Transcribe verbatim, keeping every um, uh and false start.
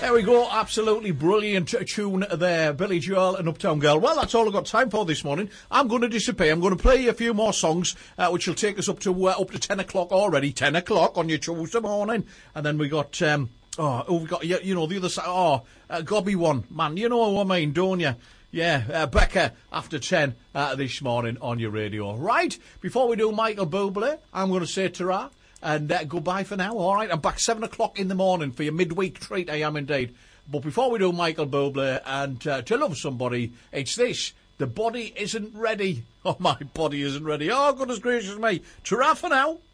There we go, absolutely brilliant tune there, Billy Joel and Uptown Girl. Well, that's all I've got time for this morning. I'm going to disappear. I'm going to play a few more songs, uh, which will take us up to uh, up to ten o'clock already. ten o'clock on your Tuesday morning. And then we got, um, oh, oh, we got, you, you know, the other side, oh, uh, Gobby one. Man, you know what I mean, don't you? Yeah, uh, Becca, after ten uh, this morning on your radio. Right, before we do Michael Bublé, I'm going to say ta-ra. And uh, goodbye for now, all right? I'm back seven o'clock in the morning for your midweek treat, I am indeed. But before we do Michael Bublé and uh, To Love Somebody, it's this. The body isn't ready. Oh, my body isn't ready. Oh, goodness gracious me. Ta-ra for now.